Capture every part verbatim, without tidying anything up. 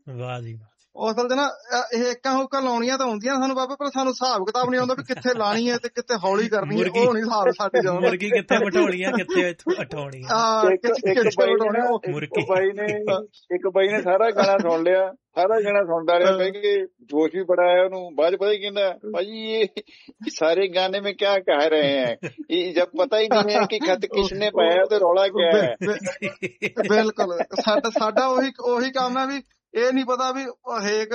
ਵਾਹ ਜੀ ਵਾਹ। ਉਹ ਅਸਲ 'ਚ ਨਾ ਇਹ ਏਕਾਂ ਹੁੱਕਾਂ ਲਾਉਣੀਆਂ ਤਾਂ ਹੁੰਦੀਆਂ ਸਾਨੂੰ ਬਾਬਾ, ਪਰ ਸਾਨੂੰ ਹਿਸਾਬ ਕਿਤਾਬ ਨੀ ਆਉਂਦਾ ਵੀ ਕਿੱਥੇ ਲਾਣੀ ਹੈ ਤੇ ਕਿੱਥੇ ਹੌਲੀ ਕਰਨੀ ਹੈ। ਉਹ ਨੀ ਹਿਸਾਬ ਸਾਡੇ ਜਾਉਂਦਾ। ਮੁਰਗੀ ਕਿੱਥੇ ਬਿਠਾਉਣੀ ਆ, ਕਿੱਥੇ ਉਠਾਉਣੀ ਆ। ਇੱਕ ਇੱਕ ਬਾਈ ਨੇ ਨਾ ਇੱਕ ਬਾਈ ਨੇ ਇੱਕ ਬਾਈ ਨੇ ਸਾਰਾ ਗਾਣਾ ਸੁਣ ਲਿਆ, ਸਾਰਾ ਗਾਣਾ ਸੁਣਦਾ ਰਿਹਾ, ਬਹਿ ਕੇ ਜੋਸ਼ ਵੀ ਬੜਾ ਆਇਆ ਉਹਨੂੰ। ਬਾਅਦ ਪਤਾ ਹੀ ਕਹਿੰਦਾ, ਭਾਜੀ ਇਹ ਸਾਰੇ ਗਾਣੇ में क्या कह रहे हैं, जब पता ही नहीं है कि खत किसने पाया तो रौला क्या है। ਬਿਲਕੁਲ ਸਾਡਾ ਸਾਡਾ ਉਹੀ ਉਹੀ ਕੰਮ ਹੈ ਵੀ ਇਹ ਨੀ ਪਤਾ ਵੀ ਹੇਕ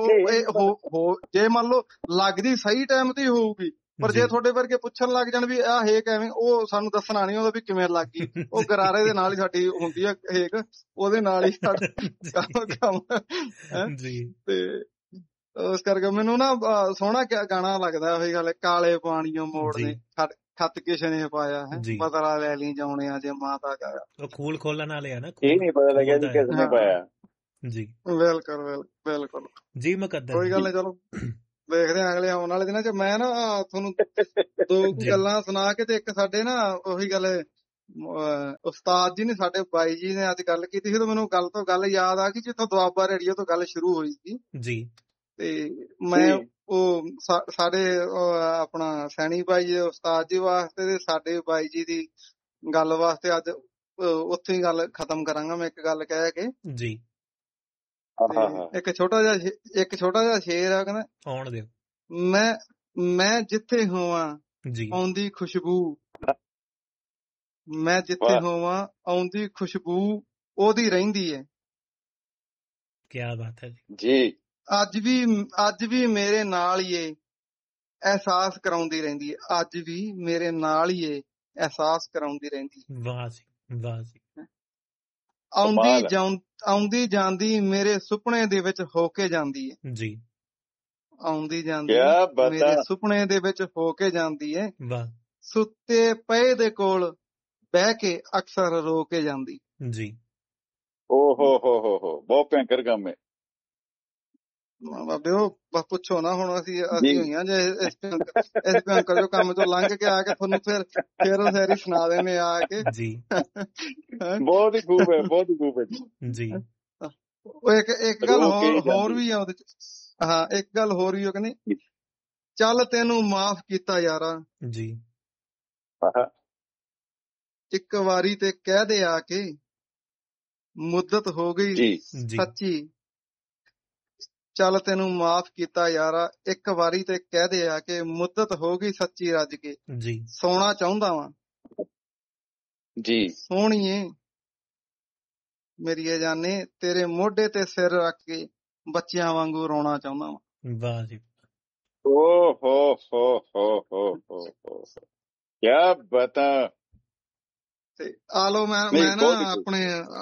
ਜੇ ਮੰਨ ਲਓ ਲੱਗਦੀ ਸਹੀ ਟਾਈਮ ਤੇ ਹੋਊਗੀ, ਪਰ ਜੇ ਤੁਹਾਡੇ ਵਰਗੇ ਪੁੱਛਣ ਲੱਗ ਜਾਣ ਵੀ ਆਹ ਹੇਕ ਐਵੇਂ, ਉਹ ਸਾਨੂੰ ਦੱਸਣਾ ਨੀ ਆਉਂਦਾ ਵੀ ਕਿਵੇਂ ਲੱਗ ਗਈ। ਉਹ ਗਰਾਰੇ ਦੇ ਨਾਲ ਹੀ ਸਾਡੀ ਹੁੰਦੀ ਆ ਹੇਕ, ਉਹਦੇ ਨਾਲ ਹੀ ਸਾਡਾ ਕੰਮ ਤੇ ਉਸ ਕਰਕੇ ਮੈਨੂੰ ਨਾ ਸੋਹਣਾ ਗਾਣਾ ਲੱਗਦਾ ਉਹੀ ਗੱਲ, ਕਾਲੇ ਪਾਣੀਓ ਮੋੜਨੇ ਖੱਤ ਕਿਸਨੇ ਪਾਇਆ ਹੈ, ਬਦਲਾ ਲੈ ਲਈ ਜਾਉਣਿਆ ਜੇ ਮਾਤਾ ਗਾਇਆ। ਉਹ ਖੂਲ ਖੋਲਣ ਵਾਲੇ ਆ ਨਾ, ਇਹ ਨੀ ਪਤਾ ਲੱਗਿਆ ਵੀ ਕਿਸਨੇ ਪਾਇਆ ਜੀ। ਬਿਲਕੁਲ ਬਿਲਕੁਲ ਜੀ ਮੁਕੱਦਰ, ਕੋਈ ਗੱਲ ਨੀ। ਚਲੋ ਦੇਖਦੇ ਆ ਅਗਲੇ ਆਉਣ ਵਾਲੇ ਦਿਨਾਂ ਚ। ਮੈਂ ਨਾ ਤੁਹਾਨੂੰ ਦੋ ਗੱਲਾਂ ਸੁਣਾ ਕੇ ਤੇ ਇੱਕ ਸਾਡੇ ਨਾ ਉਹੀ ਗੱਲ ਉਸਤਾਦ ਜੀ ਨੇ ਸਾਡੇ ਬਾਈ ਜੀ ਨੇ ਅੱਜ ਗੱਲ ਕੀਤੀ ਸੀ, ਤੇ ਮੈਨੂੰ ਗੱਲ ਤੋਂ ਗੱਲ ਯਾਦ ਆ ਗਈ ਜਿੱਥੋਂ ਦੁਆਬਾ ਰੇਡੀਓ ਤੋਂ ਗੱਲ ਸ਼ੁਰੂ ਹੋਈ ਸੀ ਜੀ। ਤੇ ਮੈਂ ਉਹ ਸਾਡੇ ਆਪਣਾ ਸੈਣੀ ਬਾਈ ਜੀ ਉਸਤਾਦ ਜੀ ਵਾਸਤੇ ਤੇ ਸਾਡੇ ਬਾਈ ਜੀ ਦੀ ਗੱਲ ਵਾਸਤੇ ਅੱਜ ਉੱਥੇ ਹੀ ਗੱਲ ਖਤਮ ਕਰਾਂਗਾ ਮੈਂ ਇੱਕ ਗੱਲ ਕਹਿ ਕੇ ਜੀ। ਇੱਕ ਛੋਟਾ ਜਿਹਾ ਇੱਕ ਛੋਟਾ ਜਿਹਾ ਸ਼ੇਰ ਆ, ਕਹਿੰਦਾ ਆਉਣ ਦਿਓ। ਮੈਂ ਮੈਂ ਜਿੱਥੇ ਹੋਵਾਂ ਆਉਂਦੀ ਖੁਸ਼ਬੂ, ਮੈਂ ਜਿੱਥੇ ਹੋਵਾਂ ਆਉਂਦੀ ਖੁਸ਼ਬੂ ਉਹਦੀ ਰਹਿੰਦੀ ਹੈ। ਕਿਆ ਬਾਤ ਹੈ ਜੀ। ਅੱਜ ਵੀ ਅੱਜ ਵੀ ਮੇਰੇ ਨਾਲ ਹੀ ਇਹ ਅਹਿਸਾਸ ਕਰਾਉਂਦੀ ਰਹਿੰਦੀ ਹੈ। ਅੱਜ ਵੀ ਮੇਰੇ ਨਾਲ ਹੀ ਇਹ ਅਹਿਸਾਸ ਕਰਾਉਂਦੀ ਰਹਿੰਦੀ ਹੈ। ਵਾਹ ਜੀ ਵਾਹ ਜੀ। ਆਉਂਦੀ ਜਾਂ ਆਉਂਦੀ ਜਾਂਦੀ ਮੇਰੇ ਸੁਪਨੇ ਦੇ ਵਿੱਚ ਹੋ ਕੇ ਜਾਂਦੀ ਹੈ ਜੀ। ਆਉਂਦੀ ਜਾਂਦੀ ਮੇਰੇ ਸੁਪਨੇ ਦੇ ਵਿੱਚ ਹੋ ਕੇ ਜਾਂਦੀ ਹੈ। ਸੁੱਤੇ ਪਏ ਦੇ ਕੋਲ ਬਹਿ ਕੇ ਅਕਸਰ ਰੋ ਕੇ ਜਾਂਦੀ ਜੀ। ਓ ਹੋ ਹੋ ਹੋ ਹੋ ਬਹੁਤ ਭਿਆਨਕ ਕੰਮ ਹੈ ਬਾਬੇ। ਉਹ ਬਸ ਪੁੱਛੋ ਨਾ, ਹੁਣ ਅਸੀਂ ਅਸੀਂ ਹੋਈਆਂ ਜੇ ਇਸ ਇਸ ਭਿਆਨਕ ਜੋ ਕੰਮ ਤੋਂ ਲੰਘ ਕੇ ਆ ਕੇ ਤੁਹਾਨੂੰ ਫਿਰ ਫਿਰ ਉਹ ਸਾਰੀ ਸੁਣਾ ਦੇਣੇ ਆ ਕੇ ਜੀ। ਬਹੁਤ ਹੀ ਖੂਬ ਹੈ, ਬਹੁਤ ਹੀ ਖੂਬ ਹੈ ਜੀ। ਉਹ ਇੱਕ ਇੱਕ ਗੱਲ ਹੋਰ ਹੋਰ ਵੀ ਆ ਉਹਦੇ ਚ। ਹਾਂ ਇੱਕ ਗੱਲ ਹੋਰ ਵੀ, ਉਹ ਕਹਿੰਦੇ ਚੱਲ ਤੈਨੂੰ ਮਾਫ਼ ਕੀਤਾ ਯਾਰਾ ਜੀ, ਇੱਕ ਵਾਰੀ ਤੇ ਕਹਿ ਦੇ ਆ ਕੇ ਮੁੱਦਤ ਹੋ ਗਈ ਸੱਚੀ। ਚੱਲ ਤੈਨੂੰ ਮਾਫ਼ ਕੀਤਾ ਯਾਰਾ, ਇੱਕ ਵਾਰੀ ਤੇ ਕਹਿ ਦੇ ਆ ਕੇ ਮੁੱਦਤ ਹੋ ਗਈ ਸੱਚੀ ਰੱਜ ਕੇ ਜੀ। ਸੋਣਾ ਚਾਹੁੰਦਾ ਵਾਂ ਜੀ, ਸੋਹਣੀਏ ਮੇਰੀਏ ਜਾਨੇ, ਤੇਰੇ ਮੋਢੇ ਤੇ ਸਿਰ ਰੱਖ ਕੇ ਬੱਚਿਆਂ ਵਾਂਗੂ ਰੋਣਾ ਚਾਹੁੰਦਾ ਵਾਂ। ਵਾਹ ਜੀ। ਓ ਹੋ ਹੋ ਹੋ ਹੋ ਹੋ ਹੋ ਕਿਆ ਬਤਾ। ਤੇ ਆ ਲੋ ਮੈਂ ਮੈਂ ਨਾ ਆਪਣੇ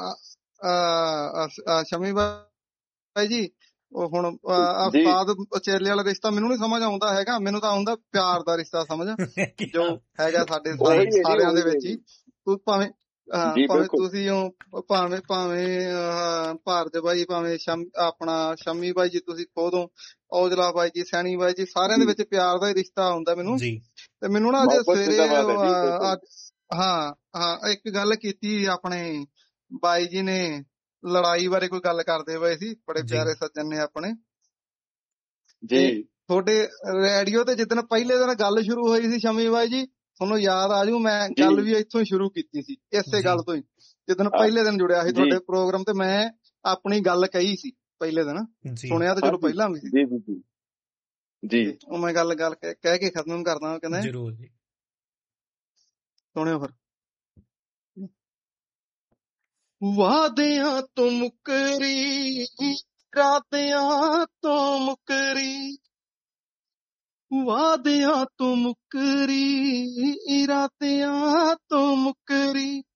ਸ਼ਮੀ ਬਾਈ ਜੀ, ਉਹ ਹੁਣ ਉਸਤਾਦ ਚੇਲੇ ਵਾਲਾ ਰਿਸ਼ਤਾ ਮੈਨੂੰ ਨੀ ਸਮਝ ਆਉਂਦਾ ਹੈਗਾ। ਮੈਨੂੰ ਤਾਂ ਆਉਂਦਾ ਪਿਆਰ ਦਾ ਰਿਸ਼ਤਾ ਸਮਝ, ਜੋ ਹੈਗਾ ਸਾਡੇ ਸਾਰਿਆਂ ਦੇ ਵਿੱਚ ਹੀ। ਤੂੰ ਭਾਵੇਂ ਹਾਂ ਭਾਵੇਂ ਤੁਸੀਂ ਹੋ, ਭਾਵੇਂ ਭਾਵੇਂ ਭਾਰਤ ਬਾਈ, ਭਾਵੇਂ ਸ਼ਮ ਆਪਣਾ ਸ਼ਮੀ ਬਾਈ ਜੀ, ਤੁਸੀਂ ਖੁਦ ਹੋ, ਔਜਲਾ ਬਾਈ ਜੀ, ਸੈਣੀ ਬਾਈ ਜੀ, ਸਾਰਿਆਂ ਦੇ ਵਿੱਚ ਪਿਆਰ ਦਾ ਹੀ ਰਿਸ਼ਤਾ ਆਉਂਦਾ ਮੈਨੂੰ। ਤੇ ਮੈਨੂੰ ਨਾ ਅੱਜ ਸਵੇਰੇ ਹਾਂ ਹਾਂ ਇੱਕ ਗੱਲ ਕੀਤੀ ਆਪਣੇ ਬਾਈ ਜੀ ਨੇ, ਲੜਾਈ ਬਾਰੇ ਕੋਈ ਗੱਲ ਕਰਦੇ ਪਏ ਸੀ, ਬੜੇ ਪਿਆਰੇ ਸੱਜਣ ਨੇ ਆਪਣੇ ਜੀ। ਤੁਹਾਡੇ ਰੇਡੀਓ ਤੇ ਜਿੱਦਣ ਪਹਿਲੇ ਦਿਨ ਗੱਲ ਸ਼ੁਰੂ ਹੋਈ ਸੀ ਸ਼ਮੀ ਬਾਈ ਜੀ, ਤੁਹਾਨੂੰ ਯਾਦ ਆਜੂ, ਮੈਂ ਗੱਲ ਵੀ ਇੱਥੋਂ ਹੀ ਸ਼ੁਰੂ ਕੀਤੀ ਸੀ, ਇਸੇ ਗੱਲ ਤੋਂ ਹੀ। ਜਿੱਦਣ ਪਹਿਲੇ ਦਿਨ ਜੁੜਿਆ ਸੀ ਤੁਹਾਡੇ ਪ੍ਰੋਗਰਾਮ ਤੇ, ਮੈਂ ਆਪਣੀ ਗੱਲ ਕਹੀ ਸੀ ਪਹਿਲੇ ਦਿਨ। ਸੁਣਿਆ ਤਾਂ ਚਲੋ ਪਹਿਲਾਂ ਵੀ ਸੀ ਜੀ, ਉਹ ਮੈਂ ਗੱਲ ਗੱਲ ਕਹਿ ਕੇ ਖਤਮ ਕਰਦਾ। ਕਹਿੰਦਾ ਜਰੂਰ ਜੀ, ਸੁਣਿਓ ਫਿਰ। ਵਾਦਿਆਂ ਤੋਂ ਮੁੱਕਰੀ, ਇਰਾਦਿਆਂ ਤੋਂ ਮੁੱਕਰੀ, ਵਾਦਿਆਂ ਤੋਂ ਮੁੱਕਰੀ, ਇਰਾਦਿਆਂ ਤੋਂ ਮੁੱਕਰੀ,